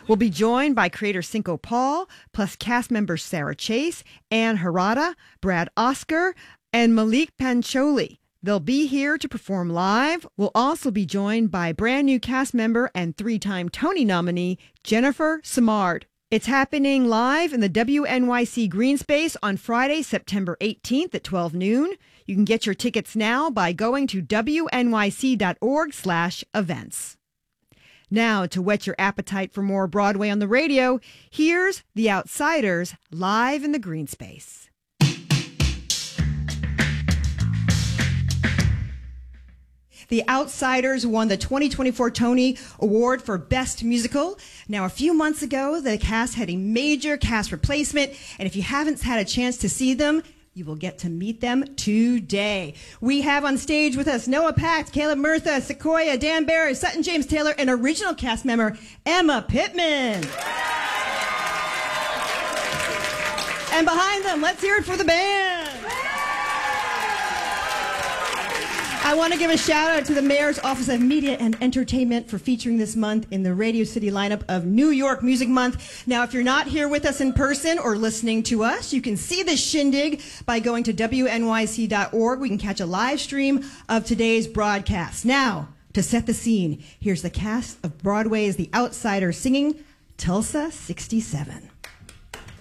We'll be joined by creator Cinco Paul, plus cast members Sarah Chase, Ann Harada, Brad Oscar, and Malik Pancholi. They'll be here to perform live. We'll also be joined by brand new cast member and 3-time Tony nominee Jennifer Simard. It's happening live in the WNYC Green Space on Friday, September 18th at 12 noon. You can get your tickets now by going to wnyc.org/events. Now, to whet your appetite for more Broadway on the radio, here's The Outsiders live in the Green Space. The Outsiders won the 2024 Tony Award for Best Musical. Now, a few months ago, the cast had a major cast replacement, and if you haven't had a chance to see them, you will get to meet them today. We have on stage with us Noah Pact, Caleb Murtha, Sequoia, Dan Barry, Sutton James Taylor, and original cast member Emma Pittman. And behind them, let's hear it for the band. I want to give a shout out to the Mayor's Office of Media and Entertainment for featuring this month in the Radio City lineup of New York Music Month. Now, if you're not here with us in person or listening to us, you can see this shindig by going to wnyc.org. We can catch a live stream of today's broadcast. Now, to set the scene, here's the cast of Broadway's The Outsiders singing Tulsa 67.